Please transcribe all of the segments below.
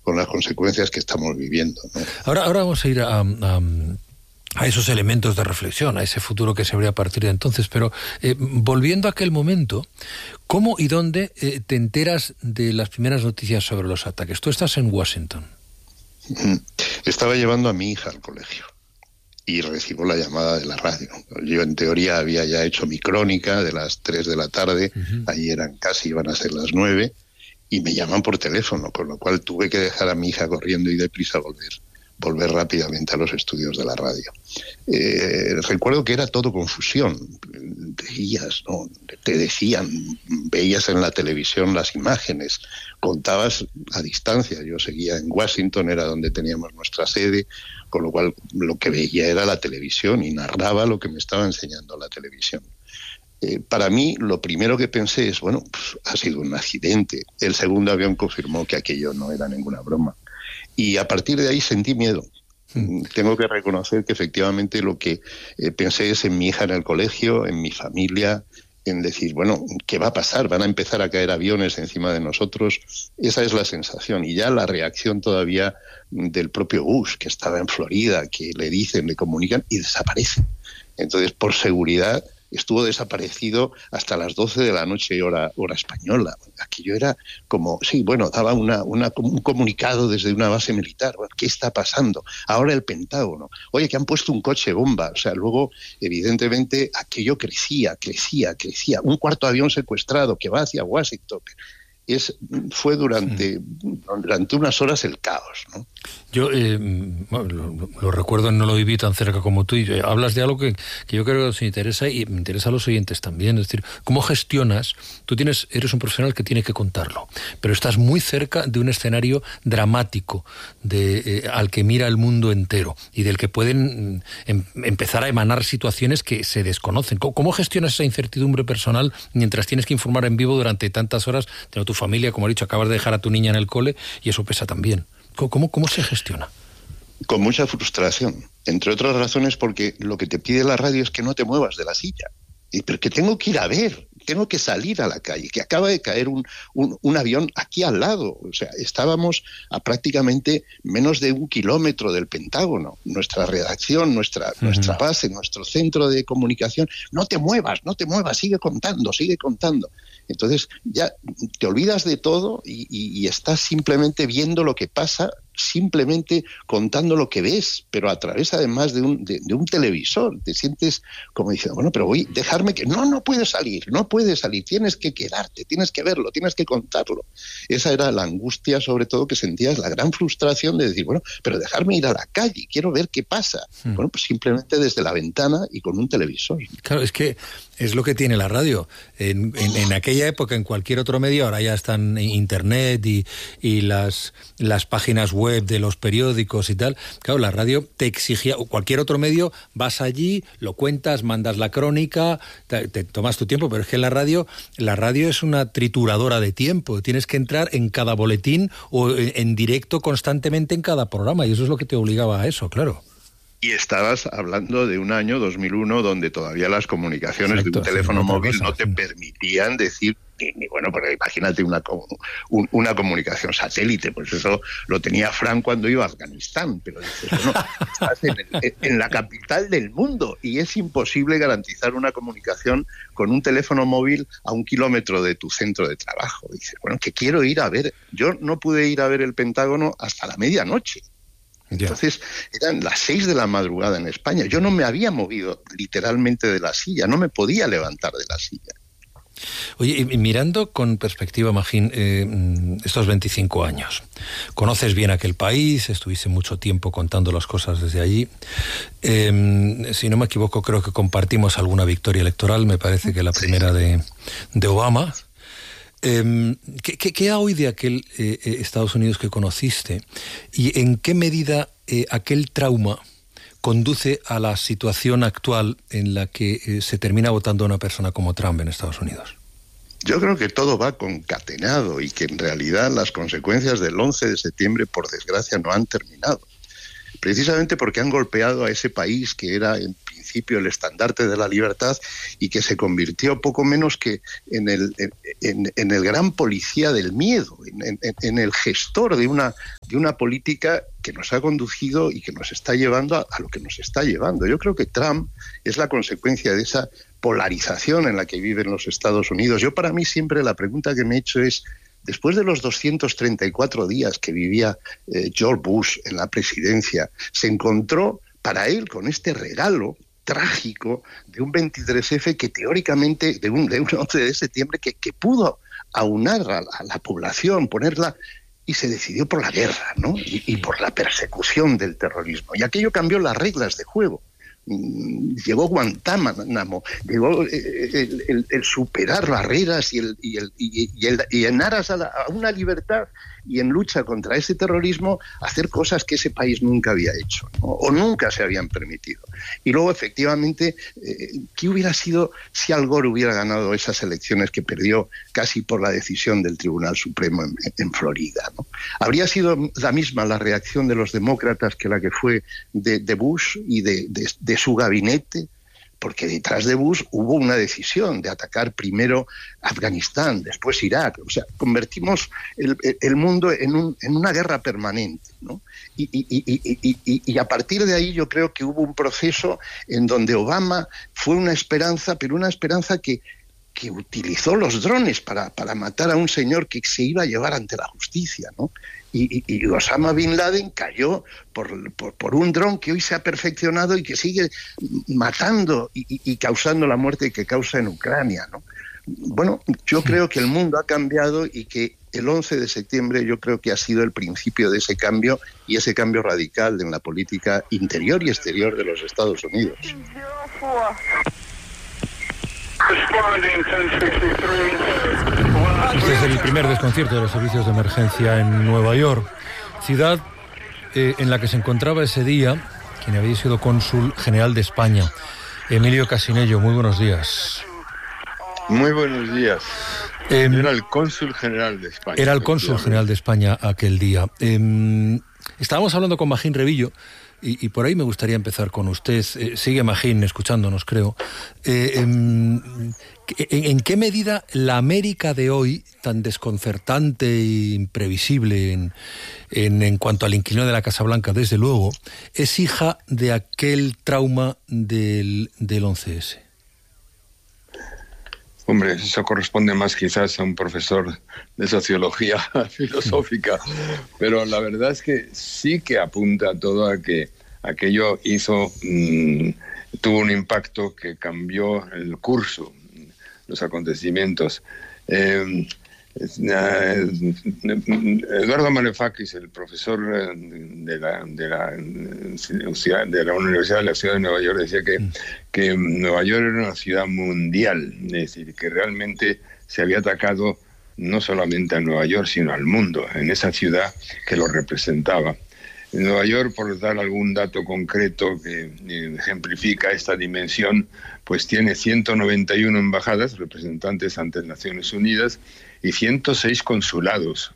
con las consecuencias que estamos viviendo, ¿no? Ahora vamos a ir a esos elementos de reflexión, a ese futuro que se abre a partir de entonces, pero volviendo a aquel momento, ¿cómo y dónde te enteras de las primeras noticias sobre los ataques? Tú estás en Washington. Estaba llevando a mi hija al colegio y recibo la llamada de la radio. Yo en teoría había ya hecho mi crónica de las 3 de la tarde, ahí iban a ser las 9, y me llaman por teléfono, con lo cual tuve que dejar a mi hija corriendo y deprisa volver rápidamente a los estudios de la radio. Recuerdo que era todo confusión. Veías, ¿no? Te decían, veías en la televisión las imágenes, contabas a distancia. Yo seguía en Washington, era donde teníamos nuestra sede, con lo cual lo que veía era la televisión y narraba lo que me estaba enseñando la televisión. Para mí, lo primero que pensé es, bueno, pues, ha sido un accidente. El segundo avión confirmó que aquello no era ninguna broma. Y a partir de ahí sentí miedo. Tengo que reconocer que efectivamente lo que pensé es en mi hija en el colegio, en mi familia, en decir, bueno, ¿qué va a pasar? ¿Van a empezar a caer aviones encima de nosotros? Esa es la sensación. Y ya la reacción todavía del propio Bush, que estaba en Florida, que le comunican y desaparece. Entonces, por seguridad, estuvo desaparecido hasta las 12 de la noche, hora española. Aquello era como, sí, bueno, daba un comunicado desde una base militar. Bueno, ¿qué está pasando? Ahora el Pentágono. Oye, que han puesto un coche bomba. O sea, luego, evidentemente, aquello crecía. Un cuarto avión secuestrado que va hacia Washington. Fue durante unas horas el caos, ¿no? Yo lo recuerdo, no lo viví tan cerca como tú, y hablas de algo que yo creo que nos interesa y me interesa a los oyentes también. Es decir, ¿cómo gestionas? Tú eres un profesional que tiene que contarlo, pero estás muy cerca de un escenario dramático al que mira el mundo entero y del que pueden empezar a emanar situaciones que se desconocen. ¿Cómo gestionas esa incertidumbre personal mientras tienes que informar en vivo durante tantas horas de tu familia? Como he dicho, acabas de dejar a tu niña en el cole y eso pesa también. ¿Cómo se gestiona? Con mucha frustración, entre otras razones porque lo que te pide la radio es que no te muevas de la silla. Pero que tengo que ir a ver, tengo que salir a la calle, que acaba de caer un avión aquí al lado. O sea, estábamos a prácticamente menos de 1 kilómetro del Pentágono. Nuestra redacción, nuestra base, nuestro centro de comunicación. No te muevas, sigue contando. Entonces ya te olvidas de todo y estás simplemente viendo lo que pasa, simplemente contando lo que ves, pero a través además de un televisor. Te sientes como diciendo, bueno, pero voy, dejarme que... No puedes salir, tienes que quedarte, tienes que verlo, tienes que contarlo. Esa era la angustia, sobre todo, que sentías, la gran frustración de decir, bueno, pero dejarme ir a la calle, quiero ver qué pasa. Bueno, pues simplemente desde la ventana y con un televisor. Claro, es que es lo que tiene la radio. En aquella época, en cualquier otro medio, ahora ya están Internet y las páginas web de los periódicos y tal. Claro, la radio te exigía, o cualquier otro medio, vas allí, lo cuentas, mandas la crónica, te tomas tu tiempo, pero es que la radio es una trituradora de tiempo. Tienes que entrar en cada boletín o en directo constantemente en cada programa, y eso es lo que te obligaba a eso, claro. Y estabas hablando de un año 2001 donde todavía las comunicaciones de un teléfono móvil no te permitían decir, bueno, pero imagínate una comunicación satélite, pues eso lo tenía Frank cuando iba a Afganistán, pero dices, bueno, estás en la capital del mundo y es imposible garantizar una comunicación con un teléfono móvil a 1 kilómetro de tu centro de trabajo. Dices, bueno, que quiero ir a ver, yo no pude ir a ver el Pentágono hasta la medianoche. Entonces eran las 6 de la madrugada en España. Yo no me había movido literalmente de la silla, no me podía levantar de la silla. Oye, y mirando con perspectiva, Magín, estos 25 años, conoces bien aquel país, estuviste mucho tiempo contando las cosas desde allí. Si no me equivoco, creo que compartimos alguna victoria electoral, me parece que la primera de Obama. ¿Qué hay de aquel Estados Unidos que conociste y en qué medida aquel trauma conduce a la situación actual en la que se termina votando a una persona como Trump en Estados Unidos? Yo creo que todo va concatenado y que en realidad las consecuencias del 11 de septiembre, por desgracia, no han terminado. Precisamente porque han golpeado a ese país que era en principio principio el estandarte de la libertad y que se convirtió poco menos que en el gran policía del miedo, en el gestor de una política que nos ha conducido y que nos está llevando a lo que nos está llevando. Yo creo que Trump es la consecuencia de esa polarización en la que viven los Estados Unidos. Yo, para mí, siempre la pregunta que me he hecho es, después de los 234 días que vivía George Bush en la presidencia, se encontró para él con este regalo trágico de un 23F que teóricamente, de un 11 de septiembre, que pudo aunar a la población, ponerla, y se decidió por la guerra, ¿no? Y por la persecución del terrorismo. Y aquello cambió las reglas de juego. Llegó Guantánamo, llegó el superar barreras y en aras a una libertad y en lucha contra ese terrorismo hacer cosas que ese país nunca había hecho, ¿no? O nunca se habían permitido. Y luego, efectivamente, ¿qué hubiera sido si Al Gore hubiera ganado esas elecciones que perdió casi por la decisión del Tribunal Supremo en Florida, ¿no? Habría sido la misma la reacción de los demócratas que la que fue de Bush y de su gabinete, porque detrás de Bush hubo una decisión de atacar primero Afganistán, después Irak. O sea, convertimos el mundo en una guerra permanente, ¿no? Y a partir de ahí yo creo que hubo un proceso en donde Obama fue una esperanza, pero una esperanza que utilizó los drones para matar a un señor que se iba a llevar ante la justicia, ¿no? Y Osama Bin Laden cayó por un dron que hoy se ha perfeccionado y que sigue matando y causando la muerte que causa en Ucrania, ¿no? Bueno, yo creo que el mundo ha cambiado y que el 11 de septiembre yo creo que ha sido el principio de ese cambio, y ese cambio radical en la política interior y exterior de los Estados Unidos. Este es el primer desconcierto de los servicios de emergencia en Nueva York, ciudad en la que se encontraba ese día quien había sido cónsul general de España, Emilio Casinello. Muy buenos días. Muy buenos días. Era el cónsul general de España. Era el cónsul general de España aquel día. Estábamos hablando con Magín Rebillo, y por ahí me gustaría empezar con usted. Sigue Magín escuchándonos, creo. ¿En qué medida la América de hoy, tan desconcertante e imprevisible en cuanto al inquilino de la Casa Blanca, desde luego, es hija de aquel trauma del 11S? Hombre, eso corresponde más quizás a un profesor de sociología filosófica, pero la verdad es que sí que apunta todo a que aquello tuvo un impacto que cambió el curso, los acontecimios. Eduardo Malefakis, el profesor de la Universidad de la Ciudad de Nueva York, decía que Nueva York era una ciudad mundial, es decir, que realmente se había atacado no solamente a Nueva York, sino al mundo, en esa ciudad que lo representaba. En Nueva York, por dar algún dato concreto que ejemplifica esta dimensión, pues tiene 191 embajadas, representantes ante Naciones Unidas, y 106 consulados.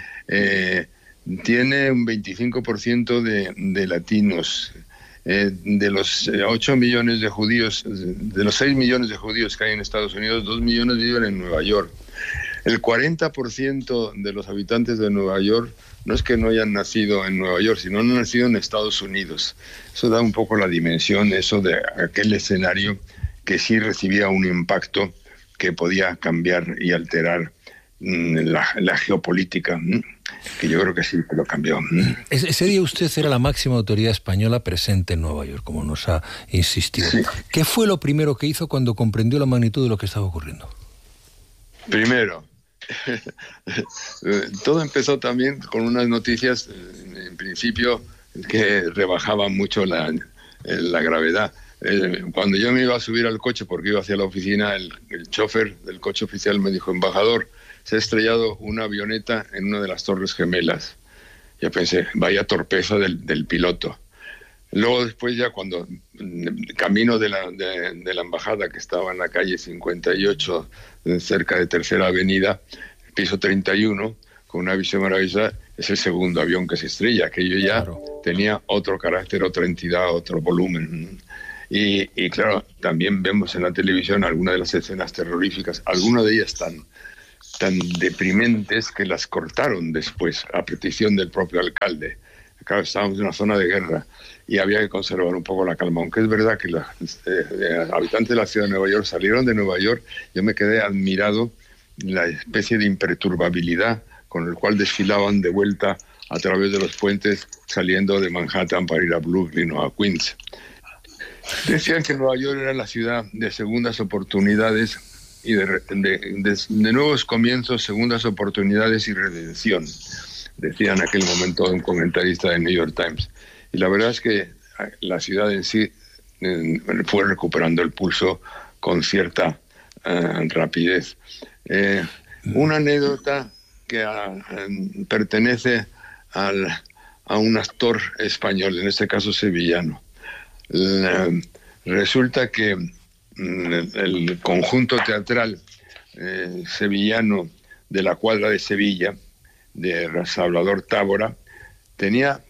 Tiene un 25% de latinos. De los 8 millones de judíos, de los 6 millones de judíos que hay en Estados Unidos, 2 millones viven en Nueva York. El 40% de los habitantes de Nueva York no es que no hayan nacido en Nueva York, sino han nacido en Estados Unidos. Eso da un poco la dimensión, eso de aquel escenario que sí recibía un impacto que podía cambiar y alterar la geopolítica, que yo creo que sí que lo cambió. Ese día usted era la máxima autoridad española presente en Nueva York, como nos ha insistido. Sí. ¿Qué fue lo primero que hizo cuando comprendió la magnitud de lo que estaba ocurriendo? Primero, todo empezó también con unas noticias, en principio, que rebajaban mucho la gravedad. Cuando yo me iba a subir al coche, porque iba hacia la oficina, el chofer del coche oficial me dijo: embajador, se ha estrellado una avioneta en una de las Torres Gemelas. Yo pensé, vaya torpeza del piloto. Luego después, ya cuando camino de la embajada, que estaba en la calle 58, cerca de Tercera Avenida, piso 31, con una visión maravillosa, es el segundo avión que se estrella. Aquello ya tenía otro carácter, otra entidad, otro volumen. Y claro, también vemos en la televisión algunas de las escenas terroríficas, algunas de ellas tan deprimentes que las cortaron después, a petición del propio alcalde. Claro, estábamos en una zona de guerra y había que conservar un poco la calma, aunque es verdad que los habitantes de la ciudad de Nueva York salieron de Nueva York. Yo me quedé admirado la especie de imperturbabilidad con el cual desfilaban de vuelta a través de los puentes saliendo de Manhattan para ir a Brooklyn o a Queens. Decían que Nueva York era la ciudad de segundas oportunidades y de nuevos comienzos, segundas oportunidades y redención, decía en aquel momento un comentarista de New York Times. Y la verdad es que la ciudad en sí fue recuperando el pulso con cierta rapidez. Una anécdota que pertenece a un actor español, en este caso sevillano. Resulta que el conjunto teatral sevillano de la Cuadra de Sevilla, de Salvador Tábora, tenía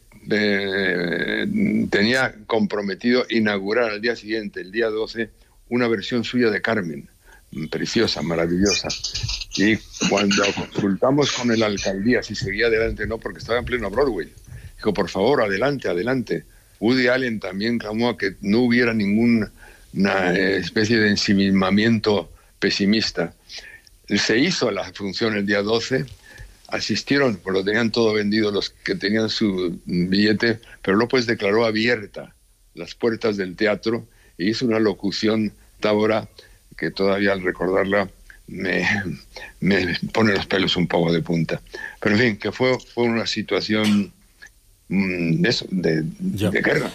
comprometido inaugurar al día siguiente, el día 12, una versión suya de Carmen, preciosa, maravillosa. Y cuando consultamos con el alcaldía si seguía adelante, no, porque estaba en pleno Broadway. Dijo, por favor, adelante, adelante. Woody Allen también clamó a que no hubiera ninguna especie de ensimismamiento pesimista. Se hizo la función el día 12, asistieron, pues lo tenían todo vendido los que tenían su billete, pero López declaró abierta las puertas del teatro e hizo una locución Tábora que todavía al recordarla me pone los pelos un poco de punta. Pero en fin, que fue una situación de guerra.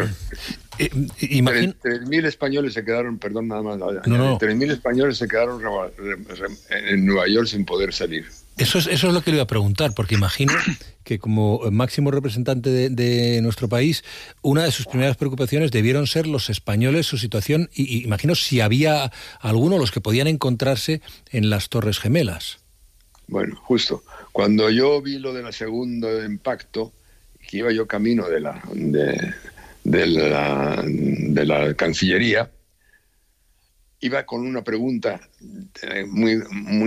3.000 españoles se quedaron, perdón, nada más. No. 3.000 españoles se quedaron en Nueva York sin poder salir. Eso es lo que le iba a preguntar, porque imagino que como máximo representante de nuestro país, una de sus primeras preocupaciones debieron ser los españoles, su situación, y imagino si había alguno los que podían encontrarse en las Torres Gemelas. Bueno, justo. Cuando yo vi lo de la segundo impacto, que iba yo camino de la Cancillería, iba con una pregunta muy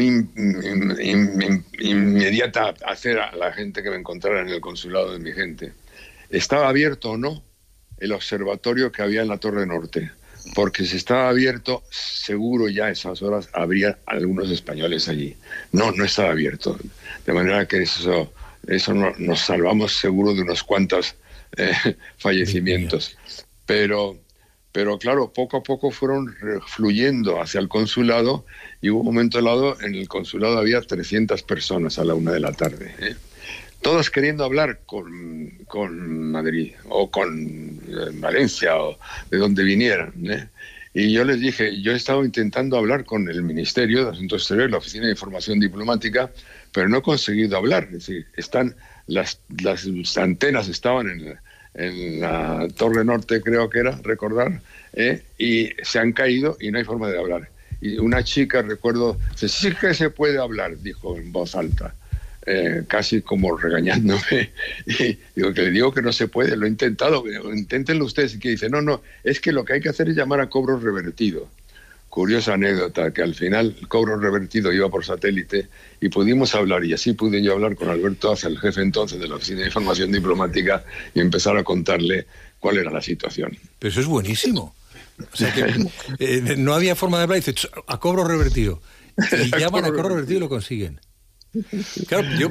inmediata a hacer a la gente que me encontrara en el consulado de mi gente. ¿Estaba abierto o no el observatorio que había en la Torre Norte? Porque si estaba abierto, seguro ya a esas horas habría algunos españoles allí. No estaba abierto. De manera que eso nos salvamos seguro de unos cuantos fallecimientos. Pero claro, poco a poco fueron fluyendo hacia el consulado y hubo un momento dado en el consulado había 300 personas a la 1:00 p.m. Todos queriendo hablar con Madrid o con Valencia o de donde vinieran. Y yo les dije, yo he estado intentando hablar con el Ministerio de Asuntos Exteriores, la Oficina de Información Diplomática, pero no he conseguido hablar. Es decir, las antenas estaban en la Torre Norte, creo que era, recordar, y se han caído y no hay forma de hablar. Y una chica, recuerdo, sí que se puede hablar, dijo en voz alta, casi como regañándome. Y le digo que no se puede, lo he intentado, inténtenlo ustedes. Y que dice, no, es que lo que hay que hacer es llamar a cobro revertido. Curiosa anécdota, que al final el cobro revertido iba por satélite y pudimos hablar, y así pude yo hablar con Alberto Aza, el jefe entonces de la Oficina de Información Diplomática, y empezar a contarle cuál era la situación. Pero eso es buenísimo. O sea que no había forma de hablar, y dice, a cobro revertido. Y llaman a cobro revertido y lo consiguen. Claro, yo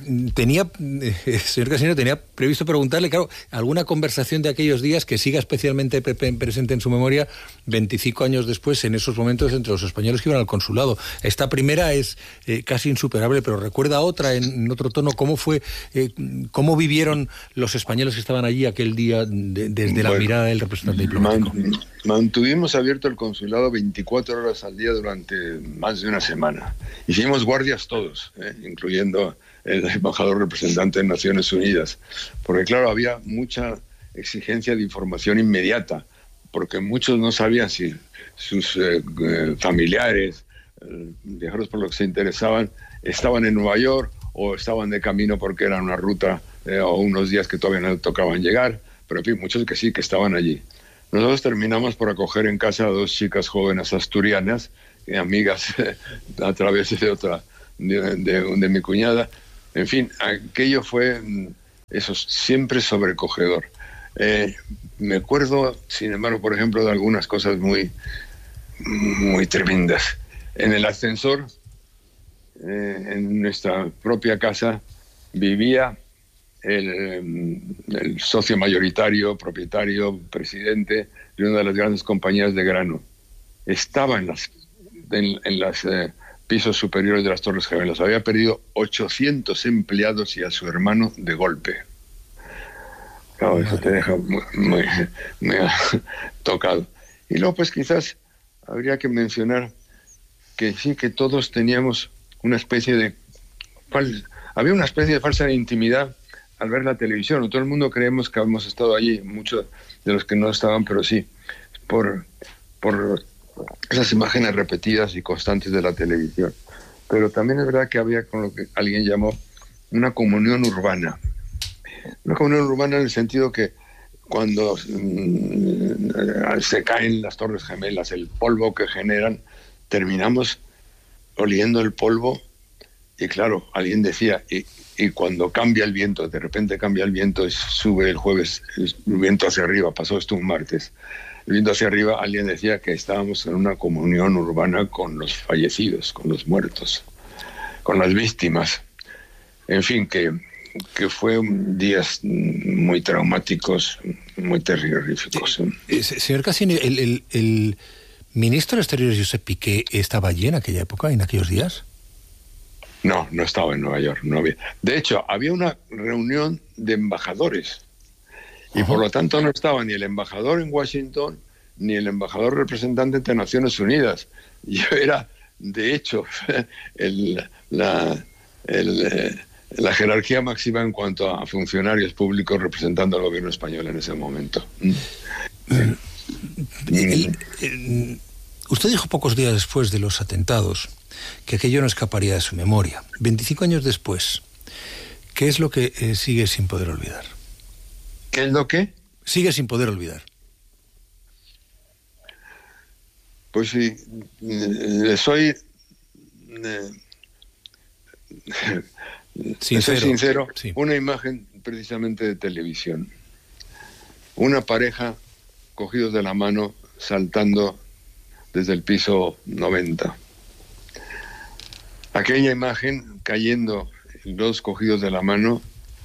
señor Casinero, tenía previsto preguntarle, claro, alguna conversación de aquellos días que siga especialmente presente en su memoria 25 años después, en esos momentos entre los españoles que iban al consulado. Esta primera es casi insuperable, pero recuerda otra en otro tono. ¿Cómo fue, cómo vivieron los españoles que estaban allí aquel día desde la mirada del representante diplomático? Mantuvimos abierto el consulado 24 horas al día durante más de una semana. Hicimos guardias todos, incluyendo el embajador representante de Naciones Unidas, porque claro, había mucha exigencia de información inmediata, porque muchos no sabían si sus familiares, viajeros por los que se interesaban, estaban en Nueva York o estaban de camino porque era una ruta o unos días que todavía no tocaban llegar, pero en fin, muchos que sí, que estaban allí. nosotros terminamos por acoger en casa a 2 chicas jóvenes asturianas, amigas a través de mi cuñada. En fin, aquello fue eso, siempre sobrecogedor. Me acuerdo, sin embargo, por ejemplo, de algunas cosas muy tremendas. En el ascensor, en nuestra propia casa, vivía el socio mayoritario, propietario, presidente de una de las grandes compañías de grano. Estaba en los pisos superiores de las Torres Gemelas. Había perdido 800 empleados y a su hermano de golpe. Claro, eso te deja muy tocado. Y luego, pues quizás habría que mencionar que sí, que todos teníamos una especie de... Había una especie de falsa intimidad al ver la televisión. Todo el mundo creemos que hemos estado allí, muchos de los que no estaban, pero sí, por esas imágenes repetidas y constantes de la televisión. Pero también es verdad que había con lo que alguien llamó una comunión urbana. Una comunión urbana en el sentido que cuando se caen las Torres Gemelas, el polvo que generan, terminamos oliendo el polvo. Y claro, alguien decía, y cuando cambia el viento, de repente cambia el viento, sube el jueves el viento hacia arriba, pasó esto un martes, el viento hacia arriba, alguien decía que estábamos en una comunión urbana con los fallecidos, con los muertos, con las víctimas. En fin, que fue días muy traumáticos, muy terroríficos. Señor Cassini, ¿el ministro de Exteriores, Josep Piqué, estaba allí en aquella época, en aquellos días? No estaba en Nueva York. No había. De hecho, había una reunión de embajadores y por lo tanto no estaba ni el embajador en Washington ni el embajador representante ante Naciones Unidas. Yo era, de hecho, la jerarquía máxima en cuanto a funcionarios públicos representando al gobierno español en ese momento. Usted dijo pocos días después de los atentados que aquello no escaparía de su memoria. 25 años después, ¿qué es lo que sigue sin poder olvidar? ¿Qué es lo que? Sigue sin poder olvidar. Pues sí, soy sincero, sí. Una imagen precisamente de televisión. Una pareja cogidos de la mano saltando desde el piso 90. Aquella imagen cayendo, los cogidos de la mano,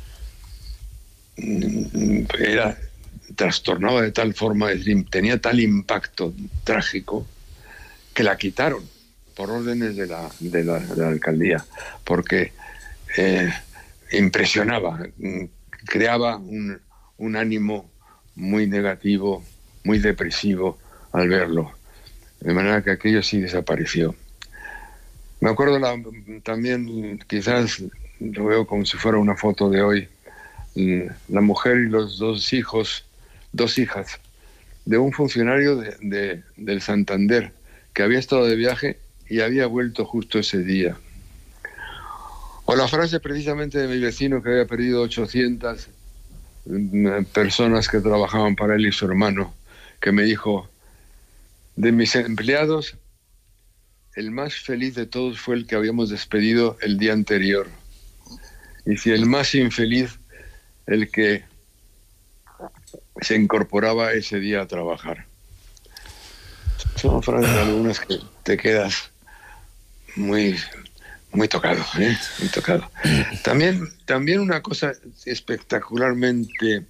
trastornaba de tal forma, tenía tal impacto trágico que la quitaron por órdenes de la alcaldía, porque impresionaba, creaba un ánimo muy negativo, muy depresivo al verlo, de manera que aquello sí desapareció. Me acuerdo también, quizás lo veo como si fuera una foto de hoy, la mujer y los dos hijas de un funcionario del Santander que había estado de viaje y había vuelto justo ese día. O la frase precisamente de mi vecino que había perdido 800 personas que trabajaban para él y su hermano, que me dijo: de mis empleados, el más feliz de todos fue el que habíamos despedido el día anterior. Y si el más infeliz, el que se incorporaba ese día a trabajar. Son frases algunas que te quedas muy tocado, muy tocado. También una cosa espectacularmente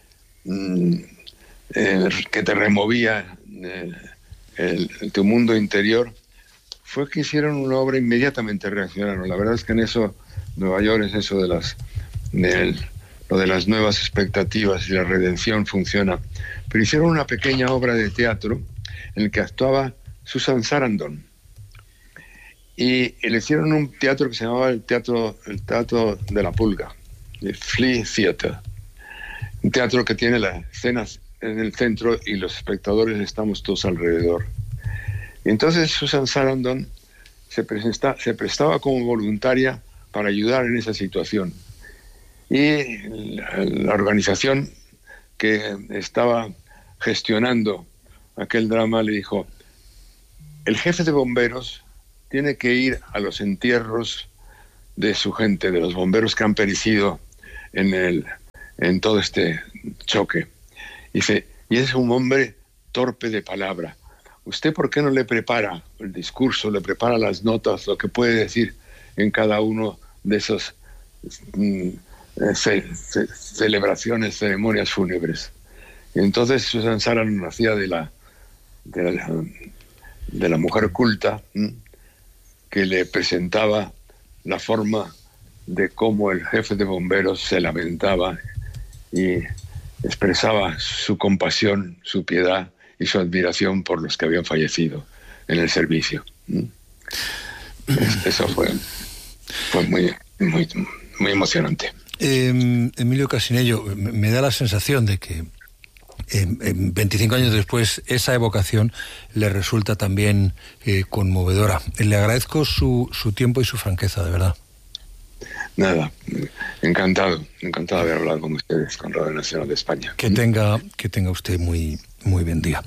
que te removía tu mundo interior fue que hicieron una obra, inmediatamente reaccionaron. La verdad es que en eso Nueva York es eso lo de las nuevas expectativas y la redención funciona. Pero hicieron una pequeña obra de teatro en el que actuaba Susan Sarandon. Y le hicieron un teatro que se llamaba el Teatro de la Pulga, el Flea Theater. Un teatro que tiene las escenas en el centro y los espectadores estamos todos alrededor. Y entonces Susan Sarandon se prestaba como voluntaria para ayudar en esa situación. Y la organización que estaba gestionando aquel drama, le dijo: el jefe de bomberos tiene que ir a los entierros de su gente, de los bomberos que han perecido en todo este choque. Dice, y es un hombre torpe de palabra. ¿Usted por qué no le prepara el discurso, le prepara las notas, lo que puede decir en cada uno de esos celebraciones, ceremonias fúnebres? Y entonces Susan Sarandon hacía de la mujer culta, que le presentaba la forma de cómo el jefe de bomberos se lamentaba y expresaba su compasión, su piedad y su admiración por los que habían fallecido en el servicio. Eso fue muy, muy, muy emocionante. Emilio Casinello, me da la sensación de que 25 años después esa evocación le resulta también conmovedora. Le agradezco su tiempo y su franqueza, de verdad. Nada, encantado de haber hablado con ustedes, con Radio Nacional de España. Que tenga usted muy buen día.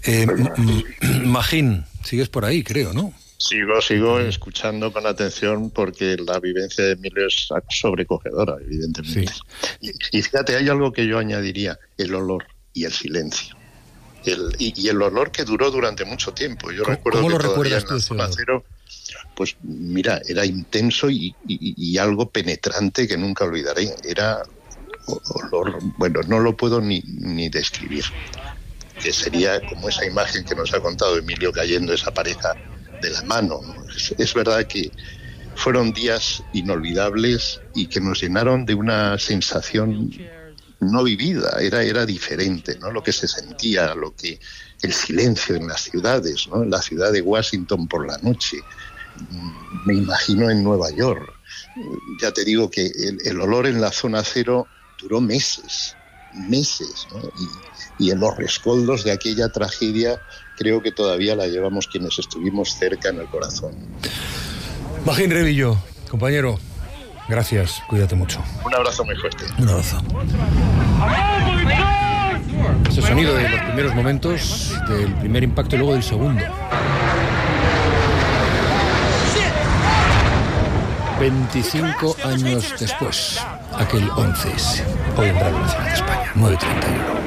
Magín, sigues por ahí, creo, ¿no? Sigo escuchando con atención porque la vivencia de Emilio es sobrecogedora, evidentemente. Sí. Y fíjate, hay algo que yo añadiría: el olor y el silencio. Y el olor que duró durante mucho tiempo. Yo recuerdo ¿Cómo que lo todavía recuerdas tú, en la zona cero, pues mira, era intenso y algo penetrante que nunca olvidaré. Era olor, bueno, no lo puedo ni describir. Que sería como esa imagen que nos ha contado Emilio, cayendo esa pareja de la mano, ¿no? Es verdad que fueron días inolvidables y que nos llenaron de una sensación no vivida, era diferente, ¿no? Lo que se sentía, el silencio en las ciudades, ¿no? En la ciudad de Washington por la noche, me imagino en Nueva York. Ya te digo que el olor en la zona cero duró meses, ¿no? Y en los rescoldos de aquella tragedia creo que todavía la llevamos quienes estuvimos cerca en el corazón. Magín Rebillo, compañero, gracias, cuídate mucho. Un abrazo muy fuerte. Un abrazo. Ese sonido de los primeros momentos, del primer impacto y luego del segundo. 25 años después, aquel 11S, hoy en Radio Nacional de España, 9:31.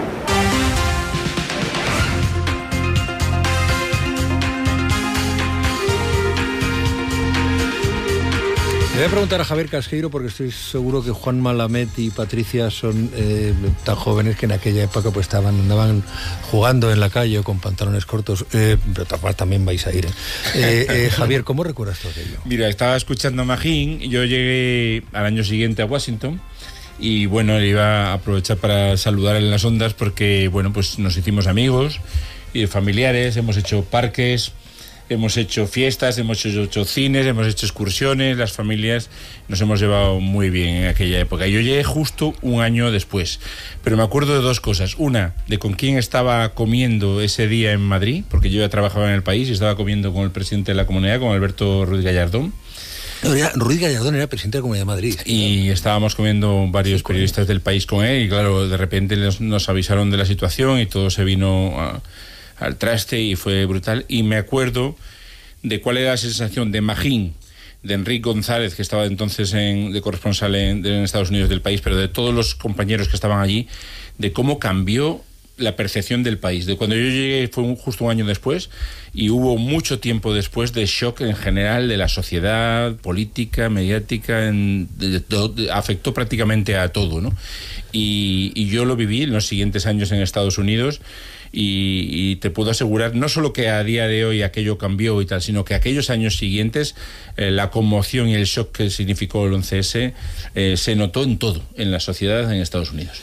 Le voy a preguntar a Javier Casqueiro, porque estoy seguro que Juan Malamet y Patricia son tan jóvenes que en aquella época pues andaban jugando en la calle o con pantalones cortos, pero también vais a ir. Javier, ¿cómo recuerdas todo aquello? Mira, estaba escuchando a Magín, yo llegué al año siguiente a Washington y bueno, le iba a aprovechar para saludar en las ondas porque bueno, pues nos hicimos amigos y familiares, hemos hecho parques, hemos hecho fiestas, hemos hecho cines, hemos hecho excursiones, las familias nos hemos llevado muy bien en aquella época. Yo llegué justo un año después, pero me acuerdo de dos cosas. Una, de con quién estaba comiendo ese día en Madrid, porque yo ya trabajaba en el país y estaba comiendo con el presidente de la comunidad, con Alberto Ruiz Gallardón. Ruiz Gallardón era presidente de la Comunidad de Madrid. Y estábamos comiendo varios periodistas del país con él y claro, de repente nos avisaron de la situación y todo se vino al traste y fue brutal. Y me acuerdo de cuál era la sensación de Magín, de Enrique González, que estaba entonces de corresponsal en Estados Unidos del país, pero de todos los compañeros que estaban allí, de cómo cambió la percepción del país. De cuando yo llegué fue justo un año después y hubo mucho tiempo después de shock en general de la sociedad, política, mediática, afectó prácticamente a todo, ¿no? Y yo lo viví en los siguientes años en Estados Unidos. Y te puedo asegurar, no solo que a día de hoy aquello cambió y tal, sino que aquellos años siguientes la conmoción y el shock que significó el 11S se notó en todo, en la sociedad en Estados Unidos.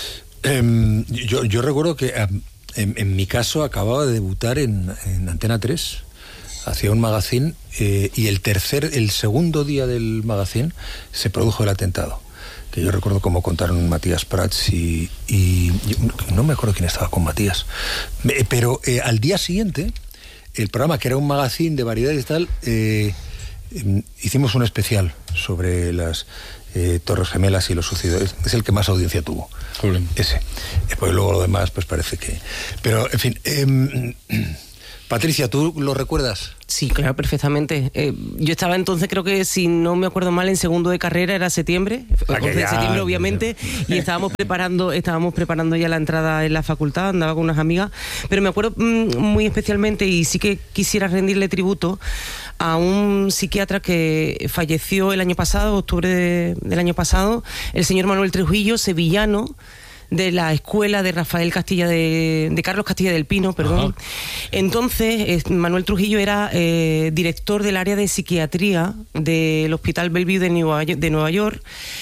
Yo recuerdo que en mi caso acababa de debutar en Antena 3, hacía un magazine y el segundo día del magazine se produjo el atentado. Que yo recuerdo cómo contaron Matías Prats y no me acuerdo quién estaba con Matías, pero al día siguiente el programa, que era un magazine de variedades y tal, hicimos un especial sobre las Torres Gemelas y lo sucedido. Es el que más audiencia tuvo. Ese. Después luego lo demás, pues parece que... Pero, en fin... Patricia, ¿tú lo recuerdas? Sí, claro, perfectamente. Yo estaba entonces, creo que si no me acuerdo mal, en segundo de carrera, era septiembre, 11 de septiembre obviamente, y estábamos preparando ya la entrada en la facultad, andaba con unas amigas, pero me acuerdo muy especialmente, y sí que quisiera rendirle tributo a un psiquiatra que falleció el año pasado, octubre del año pasado, el señor Manuel Trujillo, sevillano, de la escuela de Rafael Castilla de Carlos Castilla del Pino, perdón. Ajá. Entonces, Manuel Trujillo era director del área de psiquiatría del Hospital Bellevue de Nueva York.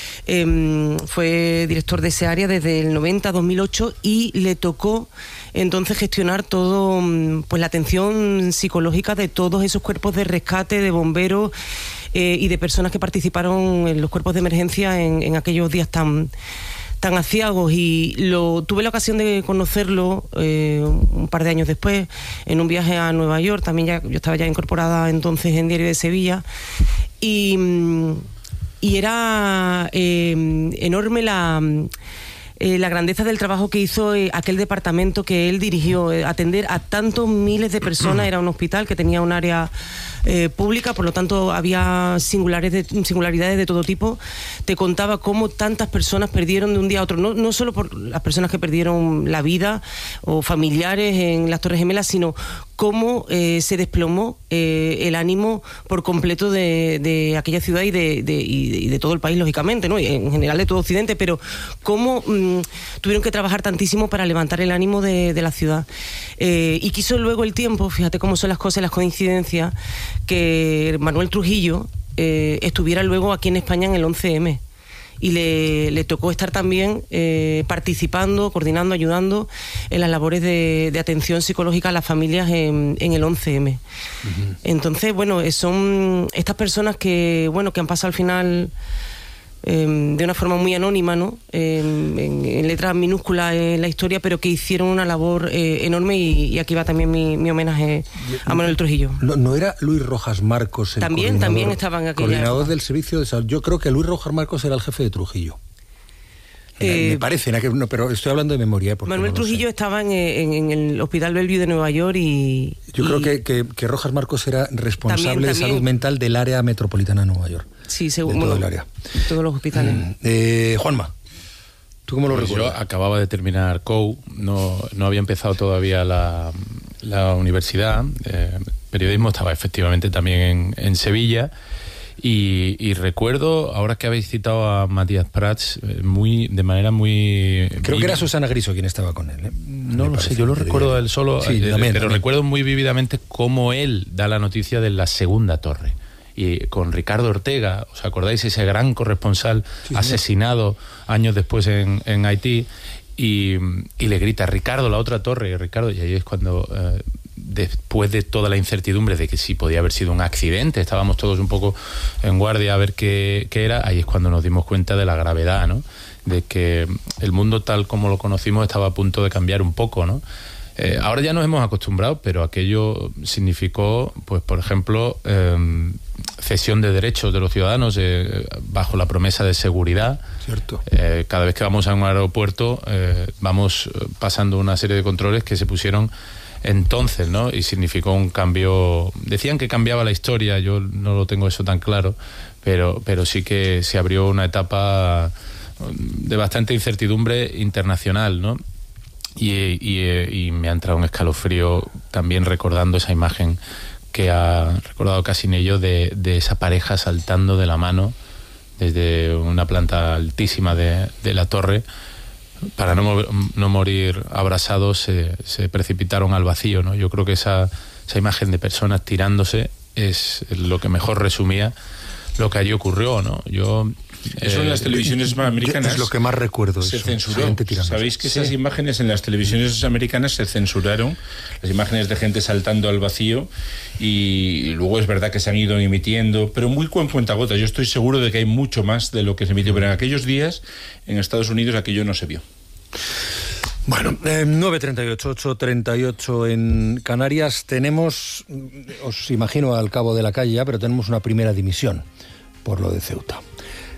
Fue director de ese área desde el 90 a 2008 y le tocó entonces gestionar todo, pues la atención psicológica de todos esos cuerpos de rescate, de bomberos y de personas que participaron en los cuerpos de emergencia en aquellos días tan aciagos, y tuve la ocasión de conocerlo un par de años después en un viaje a Nueva York. También yo estaba ya incorporada entonces en Diario de Sevilla, y era enorme la grandeza del trabajo que hizo aquel departamento que él dirigió, atender a tantos miles de personas. Era un hospital que tenía un área pública, por lo tanto había singularidades de todo tipo. Te contaba cómo tantas personas perdieron de un día a otro, no solo por las personas que perdieron la vida o familiares en las Torres Gemelas, sino cómo se desplomó el ánimo por completo de aquella ciudad y de todo el país, lógicamente, ¿no? Y en general de todo Occidente, pero cómo tuvieron que trabajar tantísimo para levantar el ánimo de la ciudad. Y quiso luego el tiempo, fíjate cómo son las cosas, las coincidencias, que Manuel Trujillo estuviera luego aquí en España en el 11M. Y le tocó estar también participando, coordinando, ayudando en las labores de atención psicológica a las familias en el 11M. Uh-huh. Entonces, bueno, son estas personas que han pasado al final de una forma muy anónima, ¿no? En letras minúsculas en la historia, pero que hicieron una labor enorme, y aquí va también mi homenaje a Manuel Trujillo. ¿No era Luis Rojas Marcos el también estaban en aquella coordinador época del servicio de salud? Yo creo que Luis Rojas Marcos era el jefe de Trujillo. Me parece, pero estoy hablando de memoria. Manuel Trujillo estaba en el Hospital Bellevue de Nueva York y... Yo creo que Rojas Marcos era responsable de salud mental del área metropolitana de Nueva York. Sí, seguro. Todo el área. Todos los hospitales. Juanma, ¿tú cómo lo recuerdas? Yo acababa de terminar COU, no había empezado todavía la universidad. Periodismo, estaba efectivamente también en Sevilla. Y recuerdo, ahora que habéis citado a Matías Prats, de manera muy... Creo que era Susana Griso quien estaba con él. No lo sé, yo lo recuerdo a él solo, sí, pero recuerdo muy vívidamente cómo él da la noticia de la segunda torre. Y con Ricardo Ortega, ¿os acordáis? Ese gran corresponsal asesinado años después en Haití, y le grita, Ricardo, la otra torre, Ricardo, y ahí es cuando... después de toda la incertidumbre de que sí podía haber sido un accidente, estábamos todos un poco en guardia a ver qué era, ahí es cuando nos dimos cuenta de la gravedad, ¿no? De que el mundo tal como lo conocimos estaba a punto de cambiar un poco, ¿no? Ahora ya nos hemos acostumbrado, pero aquello significó, pues por ejemplo, cesión de derechos de los ciudadanos bajo la promesa de seguridad. Cierto. Cada vez que vamos a un aeropuerto vamos pasando una serie de controles que se pusieron entonces, ¿no? Y significó un cambio. Decían que cambiaba la historia, yo no lo tengo eso tan claro, pero sí que se abrió una etapa de bastante incertidumbre internacional, ¿no? Y me ha entrado un escalofrío también recordando esa imagen que ha recordado Casinello de esa pareja saltando de la mano desde una planta altísima de la torre. Para no morir abrasados, se precipitaron al vacío, ¿no? Yo creo que esa imagen de personas tirándose es lo que mejor resumía lo que allí ocurrió, ¿no? Eso en las televisiones americanas es lo que más recuerdo. Se censuró. Sabéis que esas imágenes en las televisiones americanas se censuraron, las imágenes de gente saltando al vacío, y luego es verdad que se han ido emitiendo, pero muy con cuentagotas. Yo estoy seguro de que hay mucho más de lo que se emitió, pero en aquellos días en Estados Unidos aquello no se vio. Bueno, 9:38, 8:38 en Canarias. Tenemos, os imagino al cabo de la calle ya, pero tenemos una primera dimisión por lo de Ceuta.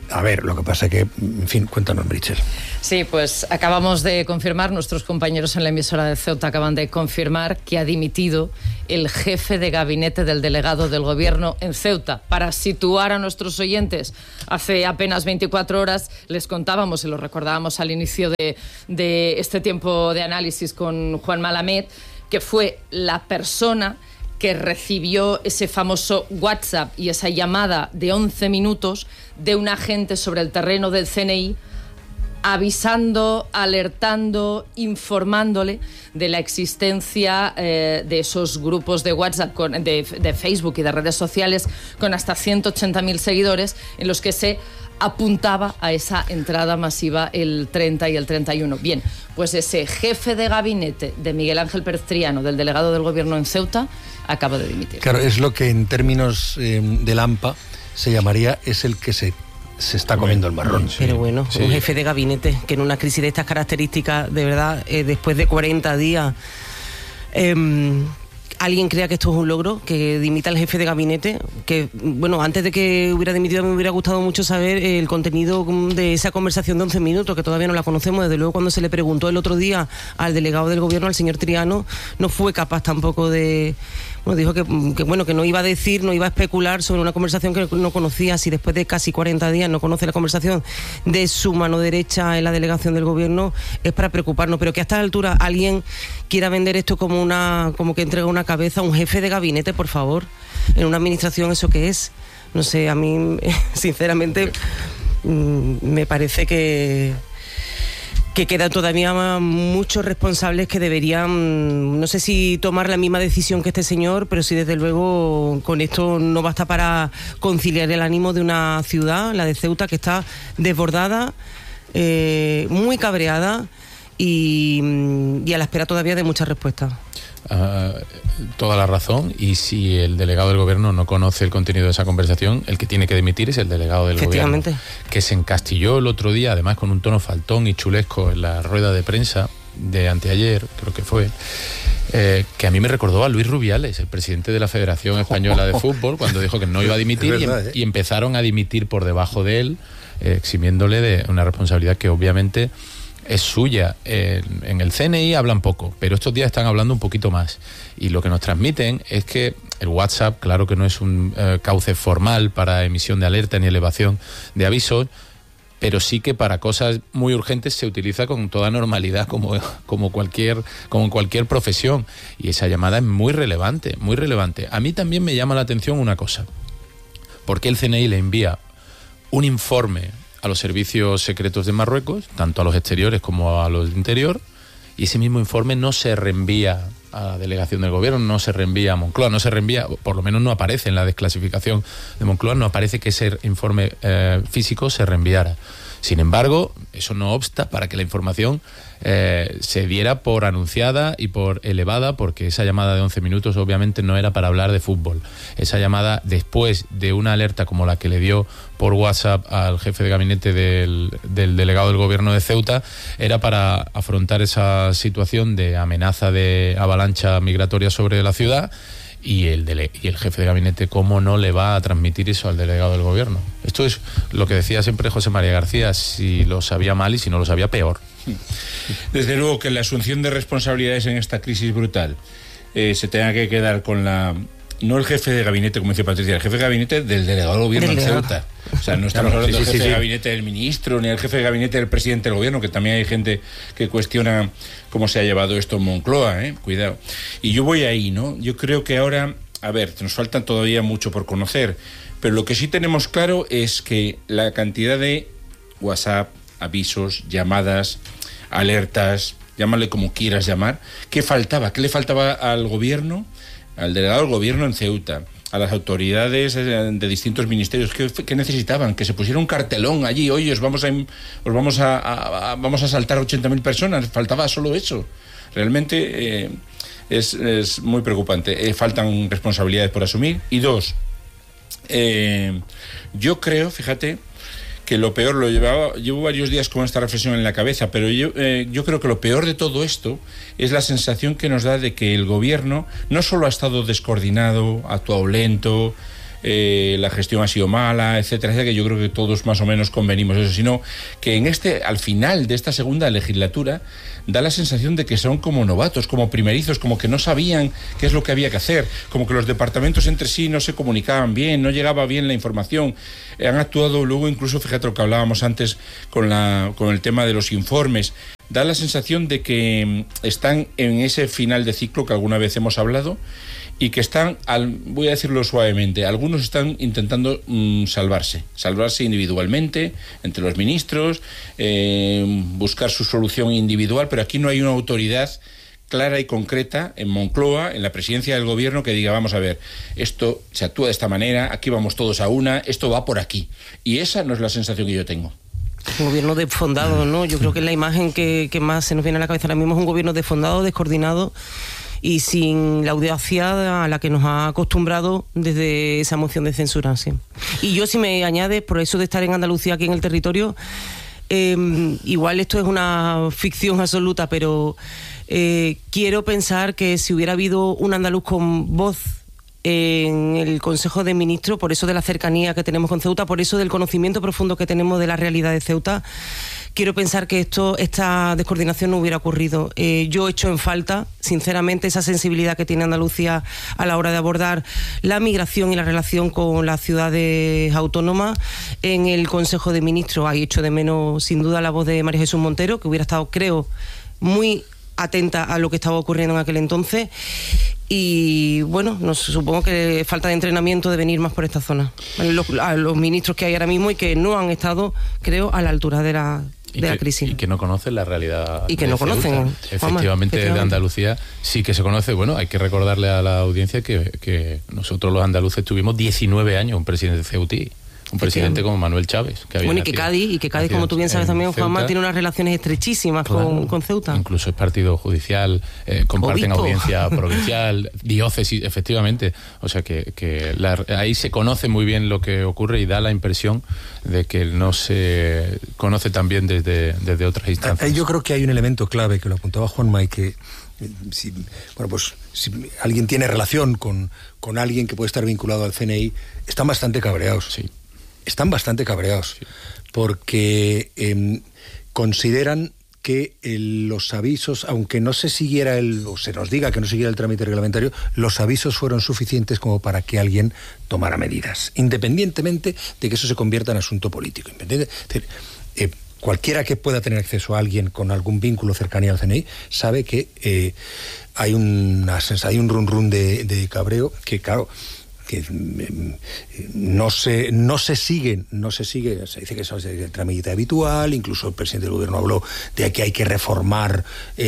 A ver, lo que pasa es que, en fin, cuéntanos, Meritxell. Sí, pues acabamos de confirmar, nuestros compañeros en la emisora de Ceuta acaban de confirmar que ha dimitido el jefe de gabinete del delegado del gobierno en Ceuta. Para situar a nuestros oyentes, hace apenas 24 horas les contábamos, y lo recordábamos al inicio de este tiempo de análisis con Juan Malamed, que fue la persona que recibió ese famoso WhatsApp y esa llamada de 11 minutos de un agente sobre el terreno del CNI, avisando, alertando, informándole de la existencia de esos grupos de WhatsApp, de Facebook y de redes sociales con hasta 180.000 seguidores, en los que se apuntaba a esa entrada masiva el 30 y el 31. Bien, pues ese jefe de gabinete de Miguel Ángel Pérez Triano, del delegado del gobierno en Ceuta, acaba de dimitir. Claro, es lo que en términos del AMPA se llamaría es el que se está comiendo el marrón. Sí. Pero bueno, sí. Un jefe de gabinete que en una crisis de estas características, de verdad, después de 40 días, alguien crea que esto es un logro, que dimita el jefe de gabinete, que, bueno, antes de que hubiera dimitido me hubiera gustado mucho saber el contenido de esa conversación de 11 minutos, que todavía no la conocemos. Desde luego, cuando se le preguntó el otro día al delegado del gobierno, al señor Triano, no fue capaz tampoco de... Bueno, dijo que no iba a decir, no iba a especular sobre una conversación que no conocía. Si después de casi 40 días no conoce la conversación de su mano derecha en la delegación del gobierno, es para preocuparnos. Pero que a esta altura alguien quiera vender esto como que entrega una cabeza a un jefe de gabinete, por favor, en una administración, ¿eso qué es? No sé, a mí, sinceramente, me parece que quedan todavía muchos responsables que deberían, no sé si tomar la misma decisión que este señor, pero sí, desde luego, con esto no basta para conciliar el ánimo de una ciudad, la de Ceuta, que está desbordada, muy cabreada y a la espera todavía de muchas respuestas. Toda la razón, y si el delegado del gobierno no conoce el contenido de esa conversación, el que tiene que dimitir es el delegado del gobierno, que se encastilló el otro día, además con un tono faltón y chulesco en la rueda de prensa de anteayer, creo que fue, que a mí me recordó a Luis Rubiales, el presidente de la Federación Española de Fútbol, cuando dijo que no iba a dimitir, verdad, y empezaron a dimitir por debajo de él, eximiéndole de una responsabilidad que obviamente es suya. En el CNI hablan poco, pero estos días están hablando un poquito más, y lo que nos transmiten es que el WhatsApp, claro que no es un cauce formal para emisión de alerta ni elevación de avisos, pero sí que para cosas muy urgentes se utiliza con toda normalidad, como cualquier profesión, y esa llamada es muy relevante, muy relevante. A mí también me llama la atención una cosa: ¿por qué el CNI le envía un informe a los servicios secretos de Marruecos, tanto a los exteriores como a los de interior, y ese mismo informe no se reenvía a la delegación del gobierno, no se reenvía a Moncloa, no se reenvía, por lo menos no aparece en la desclasificación de Moncloa, no aparece que ese informe físico se reenviara? Sin embargo, eso no obsta para que la información se diera por anunciada y por elevada, porque esa llamada de 11 minutos obviamente no era para hablar de fútbol. Esa llamada, después de una alerta como la que le dio por WhatsApp al jefe de gabinete del delegado del gobierno de Ceuta, era para afrontar esa situación de amenaza de avalancha migratoria sobre la ciudad. Y el jefe de gabinete, ¿cómo no le va a transmitir eso al delegado del gobierno? Esto es lo que decía siempre José María García: si lo sabía mal, y si no lo sabía, peor. Desde luego que la asunción de responsabilidades en esta crisis brutal se tenga que quedar con no el jefe de gabinete, como decía Patricia, el jefe de gabinete del delegado del gobierno en Ceuta. O sea, no estamos hablando del jefe de gabinete del ministro, ni el jefe de gabinete del presidente del gobierno, que también hay gente que cuestiona cómo se ha llevado esto en Moncloa, cuidado. Y yo voy ahí, ¿no? Yo creo que ahora, a ver, nos falta todavía mucho por conocer, pero lo que sí tenemos claro es que la cantidad de WhatsApp, avisos, llamadas, alertas, llámale como quieras llamar, ¿qué faltaba? ¿Qué le faltaba al gobierno, al delegado del gobierno en Ceuta, a las autoridades de distintos ministerios? ¿Qué necesitaban? Que se pusiera un cartelón allí: oye, vamos a saltar 80.000 personas. Faltaba solo eso. Realmente es muy preocupante. Faltan responsabilidades por asumir. Y dos, yo creo, fíjate, que lo peor, llevo varios días con esta reflexión en la cabeza, pero yo creo que lo peor de todo esto es la sensación que nos da de que el gobierno no solo ha estado descoordinado, actuado lento, la gestión ha sido mala, etcétera, etcétera, que yo creo que todos más o menos convenimos eso, sino que al final de esta segunda legislatura da la sensación de que son como novatos, como primerizos, como que no sabían qué es lo que había que hacer, como que los departamentos entre sí no se comunicaban bien, no llegaba bien la información. Han actuado luego, incluso, fíjate lo que hablábamos antes con el tema de los informes, da la sensación de que están en ese final de ciclo que alguna vez hemos hablado y que están, voy a decirlo suavemente, algunos están intentando salvarse individualmente, entre los ministros, buscar su solución individual, pero aquí no hay una autoridad clara y concreta en Moncloa, en la presidencia del gobierno, que diga, vamos a ver, esto se actúa de esta manera, aquí vamos todos a una, esto va por aquí. Y esa no es la sensación que yo tengo. Un gobierno desfondado, ¿no? Yo creo que la imagen que más se nos viene a la cabeza ahora mismo es un gobierno desfondado, descoordinado y sin la audacia a la que nos ha acostumbrado desde esa moción de censura, sí. Y yo, si me añade, por eso de estar en Andalucía, aquí en el territorio, igual esto es una ficción absoluta, pero quiero pensar que si hubiera habido un andaluz con voz en el Consejo de Ministros, por eso de la cercanía que tenemos con Ceuta, por eso del conocimiento profundo que tenemos de la realidad de Ceuta, quiero pensar que esta descoordinación no hubiera ocurrido. Yo echo en falta, sinceramente, esa sensibilidad que tiene Andalucía a la hora de abordar la migración y la relación con las ciudades autónomas en el Consejo de Ministros. Ahí echo de menos, sin duda, la voz de María Jesús Montero, que hubiera estado, creo, muy atenta a lo que estaba ocurriendo en aquel entonces. Y bueno, supongo que falta de entrenamiento de venir más por esta zona. A los ministros que hay ahora mismo y que no han estado, creo, a la altura de la crisis. Y que no conocen la realidad. Y que no conocen. Efectivamente, de Andalucía sí que se conoce. Bueno, hay que recordarle a la audiencia que nosotros los andaluces tuvimos 19 años un presidente ceutí. Un presidente como Manuel Chávez. Que había bueno, y que Cádiz, como tú bien sabes también, Juanma, tiene unas relaciones estrechísimas, claro, con Ceuta. Incluso es partido judicial, comparten audiencia provincial, diócesis, efectivamente. O sea que ahí se conoce muy bien lo que ocurre y da la impresión de que no se conoce también desde otras instancias. Yo creo que hay un elemento clave que lo apuntaba Juanma y que si alguien tiene relación con alguien que puede estar vinculado al CNI, están bastante cabreados. Sí. Están bastante cabreados, sí, porque consideran que los avisos, aunque no se siguiera o se nos diga que no siguiera el trámite reglamentario, los avisos fueron suficientes como para que alguien tomara medidas, independientemente de que eso se convierta en asunto político. Es decir, cualquiera que pueda tener acceso a alguien con algún vínculo cercanía al CNI sabe que hay un run de cabreo que, claro, que no se sigue, se dice que eso es el trámite habitual, incluso el presidente del gobierno habló de que hay que reformar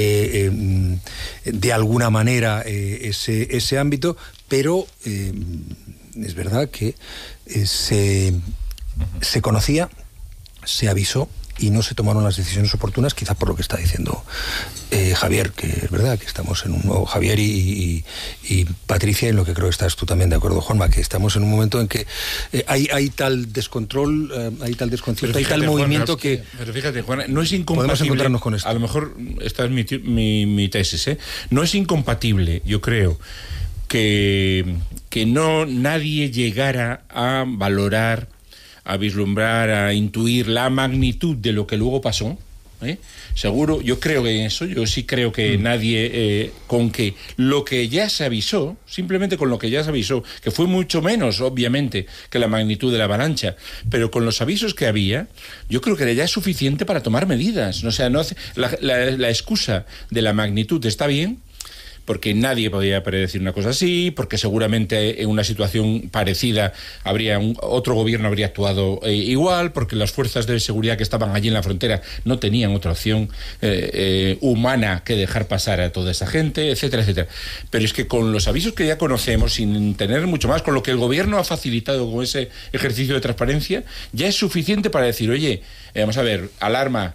de alguna manera ese ámbito, pero es verdad que se conocía, se avisó y no se tomaron las decisiones oportunas, quizás por lo que está diciendo Javier, que es verdad que estamos en un nuevo Javier y Patricia, en lo que creo que estás tú también de acuerdo, Juanma, que estamos en un momento en que hay tal descontrol, hay tal desconcierto, hay tal movimiento que... Pero fíjate, Juan, no es incompatible... Podemos encontrarnos con esto. A lo mejor esta es mi tesis, no es incompatible, yo creo, que nadie llegara a valorar, a vislumbrar, a intuir la magnitud de lo que luego pasó, seguro, yo creo que en eso, yo sí creo que nadie, con que lo que ya se avisó, simplemente con lo que ya se avisó, que fue mucho menos, obviamente, que la magnitud de la avalancha, pero con los avisos que había, yo creo que ya es suficiente para tomar medidas. O sea, la excusa de la magnitud está bien, porque nadie podía predecir una cosa así, porque seguramente en una situación parecida otro gobierno habría actuado igual, porque las fuerzas de seguridad que estaban allí en la frontera no tenían otra opción humana que dejar pasar a toda esa gente, etcétera, etcétera. Pero es que con los avisos que ya conocemos, sin tener mucho más, con lo que el gobierno ha facilitado con ese ejercicio de transparencia, ya es suficiente para decir, oye, vamos a ver, alarma,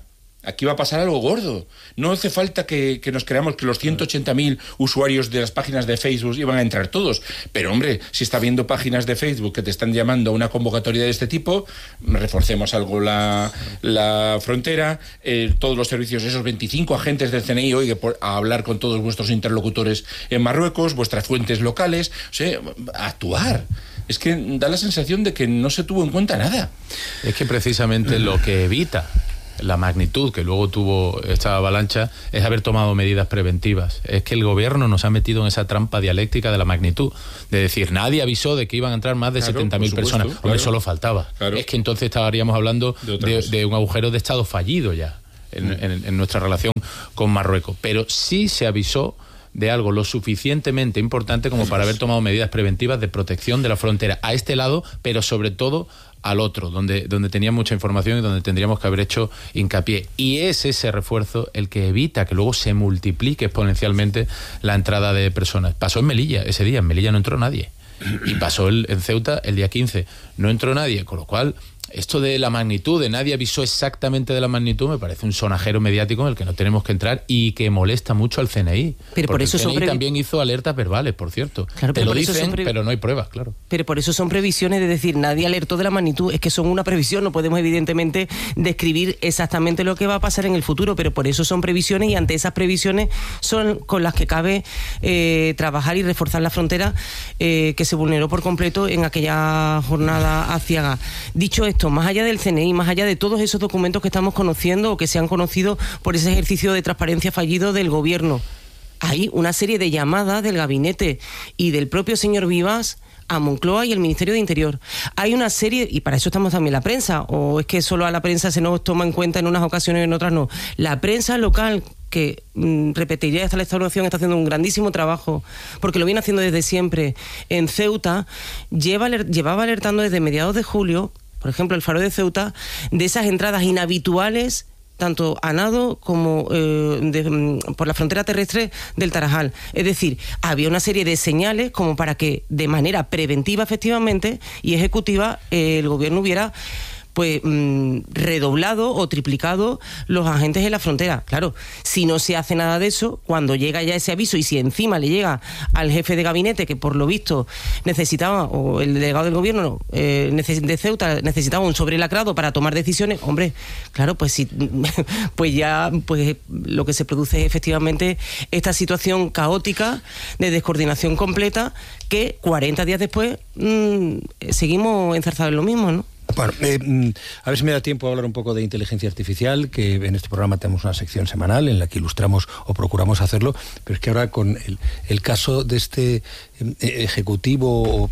Aquí va a pasar algo gordo. No hace falta que nos creamos que los 180.000 usuarios de las páginas de Facebook iban a entrar todos. Pero, hombre, si está viendo páginas de Facebook que te están llamando a una convocatoria de este tipo, reforcemos algo la frontera, todos los servicios, esos 25 agentes del CNI, oiga, a hablar con todos vuestros interlocutores en Marruecos, vuestras fuentes locales, o sea, a actuar. Es que da la sensación de que no se tuvo en cuenta nada. Es que precisamente lo que evita la magnitud que luego tuvo esta avalancha es haber tomado medidas preventivas. Es que el gobierno nos ha metido en esa trampa dialéctica de la magnitud, de decir, nadie avisó de que iban a entrar más de 70.000 personas. Claro. Hombre, solo faltaba. Claro. Es que entonces estaríamos hablando de un agujero de Estado fallido ya en nuestra relación con Marruecos. Pero sí se avisó de algo lo suficientemente importante como para haber tomado medidas preventivas de protección de la frontera a este lado, pero sobre todo al otro, donde tenía mucha información y donde tendríamos que haber hecho hincapié. Y es ese refuerzo el que evita que luego se multiplique exponencialmente la entrada de personas. Pasó en Melilla ese día, en Melilla no entró nadie. Y pasó en Ceuta el día 15, no entró nadie, con lo cual esto de la magnitud, de nadie avisó exactamente de la magnitud, me parece un sonajero mediático en el que no tenemos que entrar y que molesta mucho al CNI. Pero por eso el CNI también hizo alertas verbales, por cierto. Claro, te lo dicen, pero no hay pruebas, claro. Pero por eso son previsiones, de decir, nadie alertó de la magnitud, es que son una previsión, no podemos evidentemente describir exactamente lo que va a pasar en el futuro, pero por eso son previsiones y ante esas previsiones son con las que cabe trabajar y reforzar la frontera que se vulneró por completo en aquella jornada aciaga. Dicho esto, más allá del CNI, más allá de todos esos documentos que estamos conociendo o que se han conocido por ese ejercicio de transparencia fallido del gobierno, hay una serie de llamadas del gabinete y del propio señor Vivas a Moncloa y el Ministerio de Interior. Hay una serie, y para eso estamos también la prensa, o es que solo a la prensa se nos toma en cuenta en unas ocasiones y en otras no. La prensa local, que repetiría esta restauración, está haciendo un grandísimo trabajo, porque lo viene haciendo desde siempre en Ceuta, llevaba alertando desde mediados de julio, por ejemplo, el Faro de Ceuta, de esas entradas inhabituales, tanto a nado como por la frontera terrestre del Tarajal. Es decir, había una serie de señales como para que de manera preventiva, efectivamente, y ejecutiva, el gobierno hubiera redoblado o triplicado los agentes en la frontera. Claro, si no se hace nada de eso, cuando llega ya ese aviso y si encima le llega al jefe de gabinete, que por lo visto necesitaba, o el delegado del gobierno de Ceuta necesitaba un sobrelacrado para tomar decisiones, hombre, claro, pues sí, pues ya lo que se produce es efectivamente esta situación caótica de descoordinación completa que 40 días después seguimos enzarzados en lo mismo, ¿no? Bueno, a ver si me da tiempo a hablar un poco de inteligencia artificial, que en este programa tenemos una sección semanal en la que ilustramos o procuramos hacerlo, pero es que ahora con el caso de este ejecutivo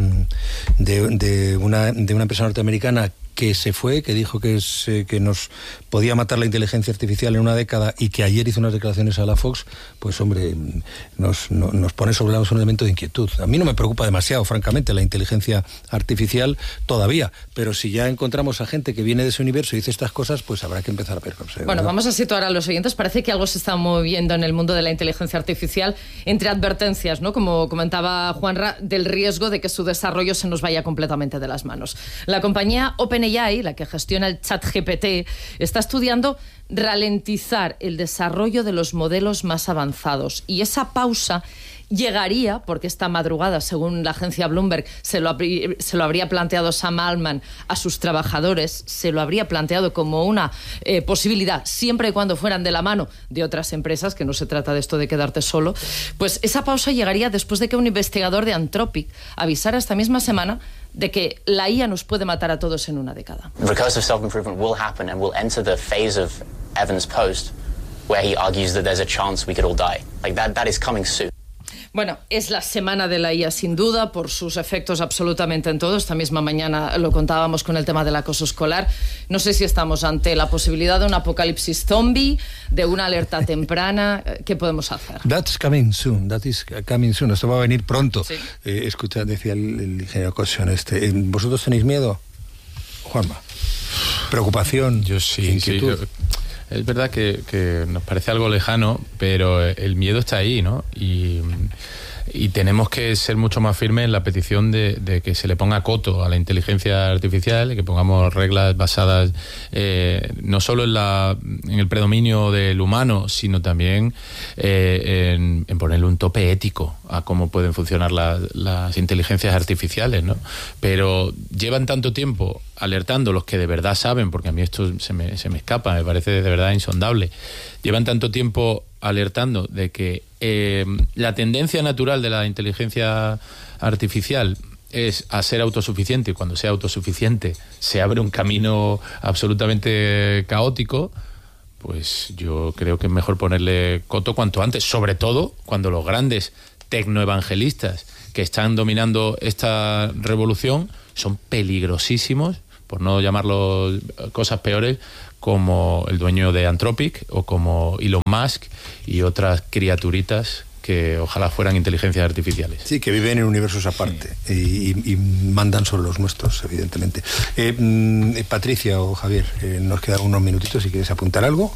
de una empresa norteamericana que se fue, que dijo que nos podía matar la inteligencia artificial en una década y que ayer hizo unas declaraciones a la Fox, pues hombre, nos pone sobre la mesa un elemento de inquietud. A mí no me preocupa demasiado, francamente, la inteligencia artificial todavía, pero si ya encontramos a gente que viene de ese universo y dice estas cosas, pues habrá que empezar a ver. Bueno, ¿verdad? Vamos a situar a los oyentes. Parece que algo se está moviendo en el mundo de la inteligencia artificial, entre advertencias, ¿no? Como comentaba Juanra, del riesgo de que su desarrollo se nos vaya completamente de las manos. La compañía OpenAI, la que gestiona el ChatGPT, está estudiando ralentizar el desarrollo de los modelos más avanzados. Y esa pausa llegaría, porque esta madrugada, según la agencia Bloomberg, se lo habría planteado Sam Altman a sus trabajadores, se lo habría planteado como una posibilidad, siempre y cuando fueran de la mano de otras empresas, que no se trata de esto de quedarte solo, pues esa pausa llegaría después de que un investigador de Anthropic avisara esta misma semana de que la IA nos puede matar a todos en una década. Recursive self-improvement will happen and we'll enter the phase of Evans' post where he argues that there's a chance we could all die. Like that is coming soon. Bueno, es la semana de la IA sin duda, por sus efectos absolutamente en todo. Esta misma mañana lo contábamos con el tema del acoso escolar. No sé si estamos ante la posibilidad de un apocalipsis zombie, de una alerta temprana. ¿Qué podemos hacer? That's coming soon, that is coming soon. Esto va a venir pronto. Sí. Escucha, decía el ingeniero Cosión, ¿vosotros tenéis miedo, Juanma? ¿Preocupación? Yo sí, inquietud. sí. Es verdad que nos parece algo lejano, pero el miedo está ahí, ¿no? Y Y tenemos que ser mucho más firmes en la petición de que se le ponga coto a la inteligencia artificial, que pongamos reglas basadas no solo en el predominio del humano, sino también en ponerle un tope ético a cómo pueden funcionar las inteligencias artificiales, ¿no? Pero llevan tanto tiempo alertando los que de verdad saben, porque a mí esto se me escapa, me parece de verdad insondable. Llevan tanto tiempo alertando de que la tendencia natural de la inteligencia artificial es a ser autosuficiente, y cuando sea autosuficiente se abre un camino absolutamente caótico. Pues yo creo que es mejor ponerle coto cuanto antes, sobre todo cuando los grandes tecnoevangelistas que están dominando esta revolución son peligrosísimos, por no llamarlo cosas peores, como el dueño de Anthropic o como Elon Musk y otras criaturitas que ojalá fueran inteligencias artificiales. Sí, que viven en universos aparte y mandan sobre los nuestros, evidentemente. Patricia o Javier, nos quedan unos minutitos si quieres apuntar algo.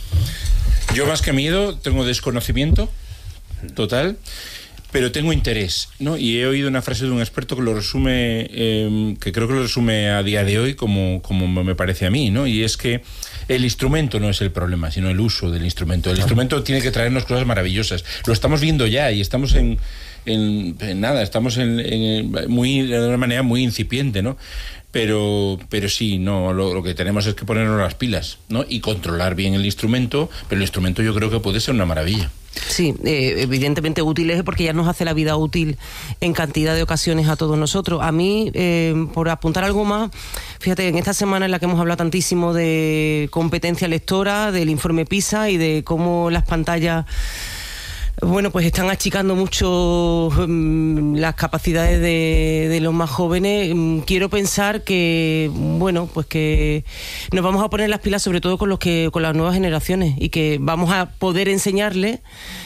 Yo más que miedo tengo desconocimiento total, pero tengo interés, ¿no? Y he oído una frase de un experto que lo resume, que creo que lo resume a día de hoy como me parece a mí, ¿no? Y es que el instrumento no es el problema, sino el uso del instrumento. El instrumento tiene que traernos cosas maravillosas. Lo estamos viendo ya y estamos en nada, estamos de una manera muy incipiente, ¿no? Pero sí, no, lo que tenemos es que ponernos las pilas, ¿no? Y controlar bien el instrumento, pero el instrumento yo creo que puede ser una maravilla. Sí, evidentemente útil es porque ya nos hace la vida útil en cantidad de ocasiones a todos nosotros. A mí, por apuntar algo más, fíjate, en esta semana en la que hemos hablado tantísimo de competencia lectora, del informe PISA y de cómo las pantallas, bueno, pues están achicando mucho las capacidades de los más jóvenes. Quiero pensar que, bueno, pues que nos vamos a poner las pilas sobre todo con las nuevas generaciones y que vamos a poder enseñarles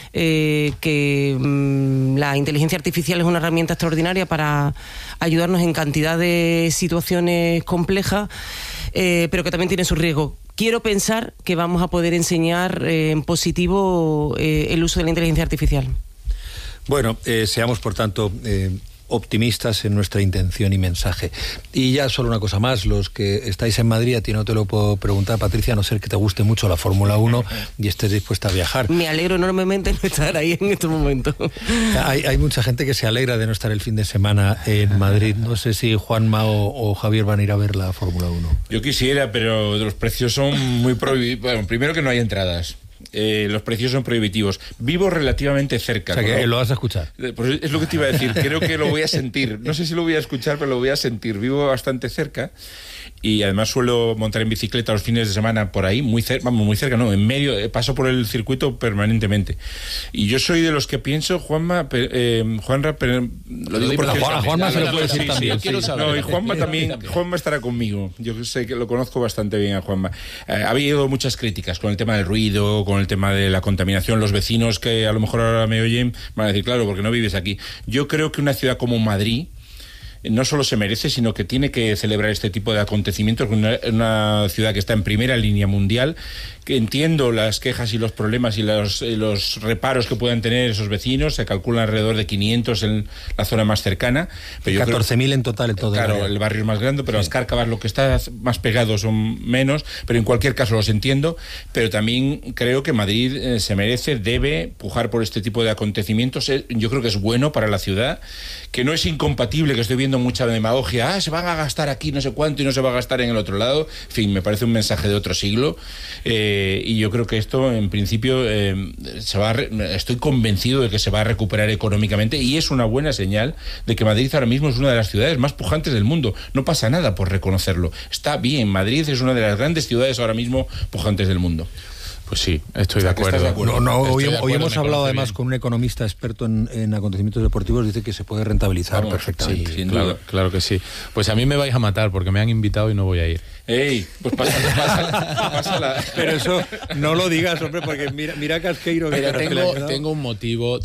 que la inteligencia artificial es una herramienta extraordinaria para ayudarnos en cantidad de situaciones complejas, pero que también tiene su riesgo. Quiero pensar que vamos a poder enseñar en positivo el uso de la inteligencia artificial. Bueno, seamos por tanto optimistas en nuestra intención y mensaje. Y ya solo una cosa más, los que estáis en Madrid, a ti no te lo puedo preguntar, Patricia, a no ser que te guste mucho la Fórmula 1 y estés dispuesta a viajar. Me alegro enormemente de no estar ahí en estos momentos. Hay mucha gente que se alegra de no estar el fin de semana en Madrid. No sé si Juanma o Javier van a ir a ver la Fórmula 1. Yo quisiera, pero los precios son muy prohibitivos. Bueno, primero que no hay entradas. Los precios son prohibitivos. Vivo relativamente cerca. O sea, que lo vas a escuchar. Pues es lo que te iba a decir. Creo que lo voy a sentir. No sé si lo voy a escuchar, pero lo voy a sentir. Vivo bastante cerca y además suelo montar en bicicleta los fines de semana por ahí, muy cerca, no, en medio, paso por el circuito permanentemente. Y yo soy de los que pienso, Juanra, pero lo digo porque a Juanma se lo puede decir también. No, y Juanma también, Juanma estará conmigo. Yo sé que lo conozco bastante bien a Juanma. Ha habido muchas críticas con el tema del ruido, con el tema de la contaminación. Los vecinos que a lo mejor ahora me oyen van a decir, claro, porque no vives aquí. Yo creo que una ciudad como Madrid no solo se merece, sino que tiene que celebrar este tipo de acontecimientos. Una ciudad que está en primera línea mundial, que entiendo las quejas y los problemas y los reparos que puedan tener esos vecinos. Se calcula alrededor de 500 en la zona más cercana. 14.000 en total en todo el área. Claro, el barrio es más grande, pero las Cárcavas, lo que está más pegado, son menos, pero en cualquier caso los entiendo. Pero también creo que Madrid se merece, debe pujar por este tipo de acontecimientos. Yo creo que es bueno para la ciudad, que no es incompatible, que estoy viendo mucha demagogia, se van a gastar aquí no sé cuánto y no se va a gastar en el otro lado. En fin, me parece un mensaje de otro siglo, y yo creo que esto en principio estoy convencido de que se va a recuperar económicamente, y es una buena señal de que Madrid ahora mismo es una de las ciudades más pujantes del mundo. No pasa nada por reconocerlo, está bien. Madrid es una de las grandes ciudades ahora mismo pujantes del mundo. Pues sí, estoy de acuerdo. Hoy hemos hablado además con un economista experto en acontecimientos deportivos, dice que se puede rentabilizar perfectamente. Sí, claro que sí. Pues a mí me vais a matar porque me han invitado y no voy a ir. ¡Ey! Pues pásala. Pero eso no lo digas, hombre, porque mira Casqueiro. Pero tengo un motivo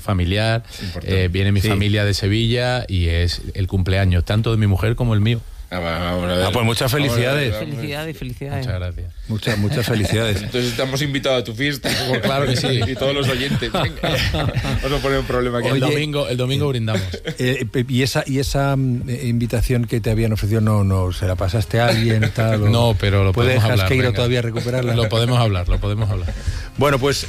familiar. Viene mi familia de Sevilla y es el cumpleaños tanto de mi mujer como el mío. Vamos a ver. Pues muchas felicidades. Felicidades. Muchas gracias. Muchas felicidades. Entonces estamos invitados a tu fiesta. Pues claro que sí. Y todos los oyentes. Venga. Vamos a poner un problema aquí. El domingo brindamos. ¿Y esa invitación que te habían ofrecido no se la pasaste a alguien? Tal, no, pero lo podemos hablar. ¿Puede Casqueiro todavía recuperarla? Lo podemos hablar. Bueno, pues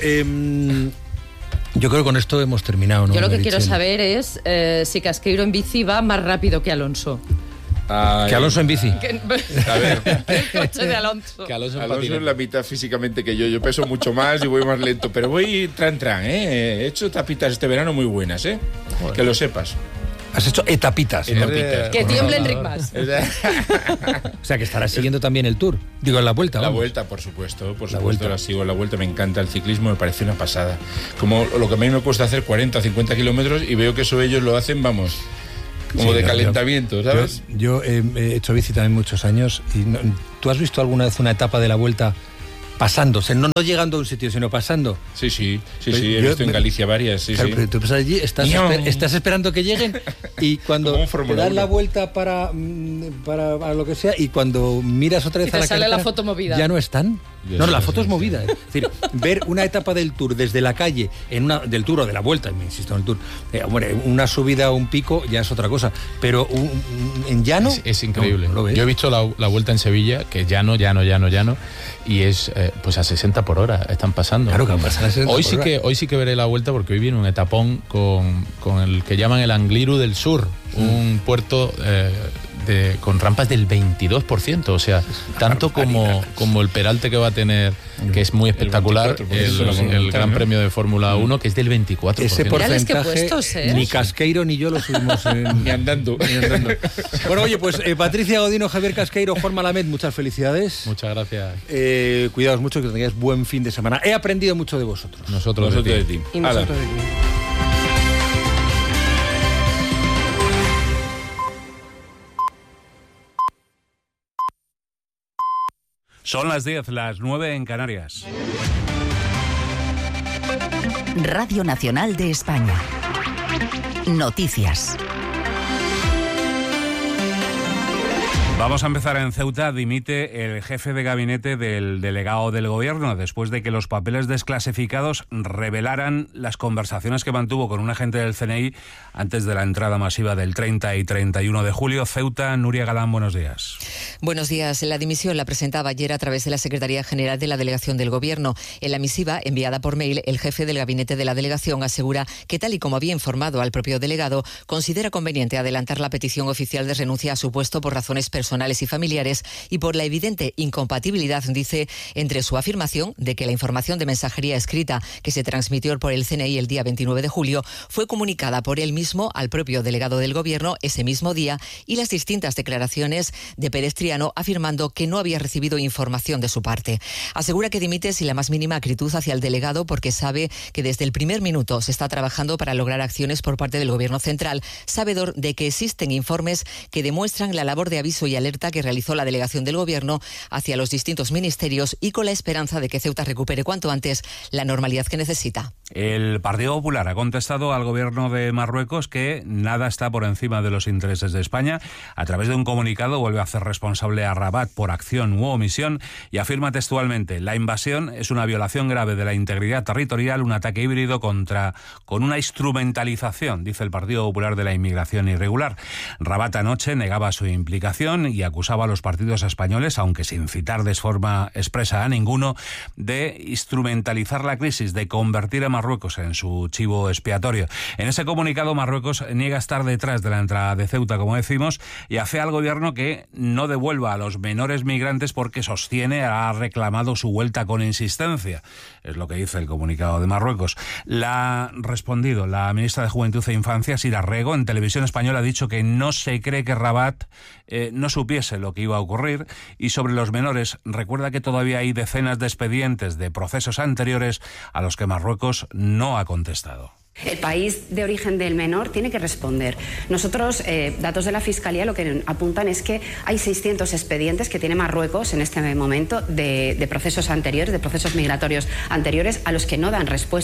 yo creo que con esto hemos terminado, ¿no? Yo lo que quiero saber es si Casqueiro en bici va más rápido que Alonso. Que Alonso en bici. A ver. El coche de Alonso. Que Alonso es la mitad físicamente que yo. Yo peso mucho más y voy más lento. Pero voy tran, He hecho tapitas este verano muy buenas, Joder. Que lo sepas. Has hecho etapitas. Que tiemble Enric Mas. O sea, que estarás siguiendo también el Tour. Digo, en la Vuelta. La Vuelta, por supuesto. La sigo en la Vuelta. Me encanta el ciclismo, me parece una pasada. Como lo que a mí me cuesta hacer 40 o 50 kilómetros y veo que eso ellos lo hacen, vamos... Como de calentamiento, ¿sabes? Yo he hecho bici también muchos años. Y ¿tú has visto alguna vez una etapa de la Vuelta pasándose? No llegando a un sitio, sino pasando. Sí. He visto en Galicia varias. Claro, pero tú pasas allí, estás esperando que lleguen y cuando te das la vuelta para lo que sea y cuando miras otra vez y a la sale carretera, la foto movida. Ya no están. No, la foto es movida. Es decir, ver una etapa del Tour desde la calle, del Tour o de la Vuelta, me insisto en el Tour, una subida o un pico ya es otra cosa, pero en llano... Es increíble. No yo he visto la Vuelta en Sevilla, que llano, y es pues a 60 por hora están pasando. Claro que van a pasar a 60 hoy por hora. Hoy sí que veré la Vuelta porque hoy viene un etapón con el que llaman el Angliru del Sur, un puerto... con rampas del 22%, o sea, tanto como el peralte que va a tener, que es muy espectacular, el Gran Premio de Fórmula 1, que es del 24%. Ese porcentaje, puestos, ni Casqueiro ni yo lo subimos ni andando. Bueno, oye, pues Patricia Godino, Javier Casqueiro, Juan Malamed, muchas felicidades. Muchas gracias. Cuidaos mucho, que tengáis buen fin de semana. He aprendido mucho de vosotros. Nosotros de ti. Y nosotros de ti. Son las 10, las 9 en Canarias. Radio Nacional de España. Noticias. Vamos a empezar en Ceuta. Dimite el jefe de gabinete del delegado del gobierno después de que los papeles desclasificados revelaran las conversaciones que mantuvo con un agente del CNI antes de la entrada masiva del 30 y 31 de julio. Ceuta, Nuria Galán, buenos días. Buenos días. La dimisión la presentaba ayer a través de la Secretaría General de la Delegación del Gobierno. En la misiva, enviada por mail, el jefe del gabinete de la delegación asegura que, tal y como había informado al propio delegado, considera conveniente adelantar la petición oficial de renuncia a su puesto por razones personales y familiares y por la evidente incompatibilidad, dice, entre su afirmación de que la información de mensajería escrita que se transmitió por el CNI el día 29 de julio fue comunicada por él mismo al propio delegado del Gobierno ese mismo día y las distintas declaraciones de Pérez Triano afirmando que no había recibido información de su parte. Asegura que dimite sin la más mínima acritud hacia el delegado porque sabe que desde el primer minuto se está trabajando para lograr acciones por parte del Gobierno central, sabedor de que existen informes que demuestran la labor de aviso y alerta que realizó la delegación del Gobierno hacia los distintos ministerios y con la esperanza de que Ceuta recupere cuanto antes la normalidad que necesita. El Partido Popular ha contestado al Gobierno de Marruecos que nada está por encima de los intereses de España. A través de un comunicado vuelve a hacer responsable a Rabat por acción u omisión y afirma textualmente: la invasión es una violación grave de la integridad territorial, un ataque híbrido con una instrumentalización, dice el Partido Popular, de la inmigración irregular. Rabat anoche negaba su implicación y acusaba a los partidos españoles, aunque sin citar de forma expresa a ninguno, de instrumentalizar la crisis, de convertir a Marruecos en su chivo expiatorio. En ese comunicado, Marruecos niega estar detrás de la entrada de Ceuta, como decimos, y afea al gobierno que no devuelva a los menores migrantes porque sostiene ha reclamado su vuelta con insistencia. Es lo que dice el comunicado de Marruecos. La ha respondido la ministra de Juventud e Infancia, Sira Rego, en Televisión Española, ha dicho que no se cree que Rabat no supiese lo que iba a ocurrir. Y sobre los menores, recuerda que todavía hay decenas de expedientes de procesos anteriores a los que Marruecos no ha contestado. El país de origen del menor tiene que responder. Nosotros, datos de la Fiscalía, lo que apuntan es que hay 600 expedientes que tiene Marruecos en este momento de procesos anteriores, de procesos migratorios anteriores a los que no dan respuesta.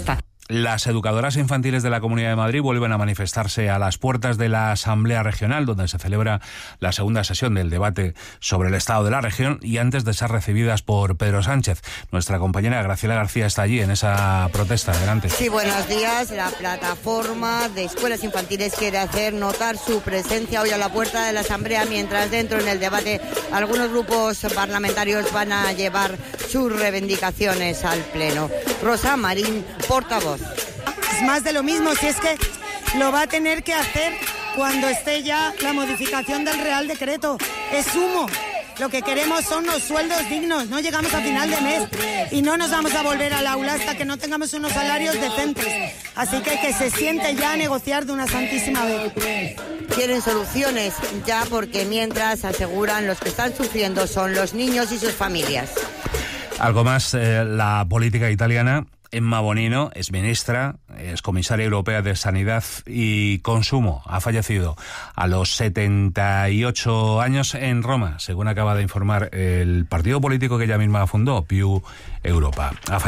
Las educadoras infantiles de la Comunidad de Madrid vuelven a manifestarse a las puertas de la Asamblea Regional, donde se celebra la segunda sesión del debate sobre el estado de la región, y antes de ser recibidas por Pedro Sánchez. Nuestra compañera Graciela García está allí en esa protesta. Adelante. Sí, buenos días. La plataforma de escuelas infantiles quiere hacer notar su presencia hoy a la puerta de la Asamblea, mientras dentro en el debate algunos grupos parlamentarios van a llevar sus reivindicaciones al Pleno. Rosa Marín, portavoz. Es más de lo mismo, si es que lo va a tener que hacer cuando esté ya la modificación del Real Decreto. Es humo. Lo que queremos son los sueldos dignos. No llegamos a final de mes y no nos vamos a volver al aula hasta que no tengamos unos salarios decentes. Así que se siente ya a negociar de una santísima vez. Quieren soluciones ya, porque mientras aseguran los que están sufriendo son los niños y sus familias. Algo más, la política italiana. Emma Bonino es ministra, es comisaria europea de Sanidad y Consumo. Ha fallecido a los 78 años en Roma, según acaba de informar el partido político que ella misma fundó, Più Europa.